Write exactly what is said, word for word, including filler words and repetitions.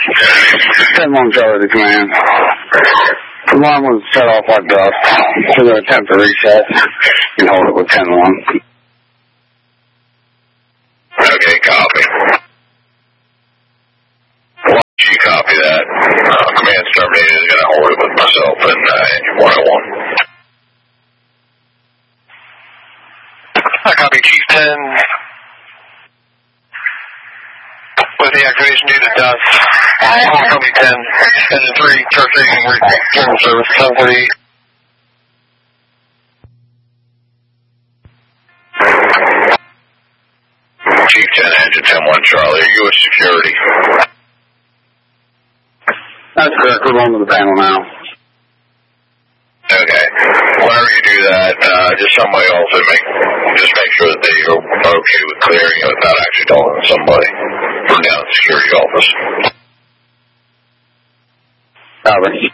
ten one Charlie to command. Alarm was set off like dust. We're going to attempt to reset and hold it with ten one. Okay, copy. Why don't you copy that? Uh, command's terminated is going to hold it with myself and uh, engine one oh one. I copy Chief ten. With the activation due to dust. Copy ten. Engine three, terminating return service seven thirty. Chief ten, engine ten one Charlie, are you with security? That's correct. We're going to the panel now. Okay. Whenever you do that, uh, just somebody also make, just make sure that they are okay with clearing it without actually talking to somebody from down at the security office. Copy.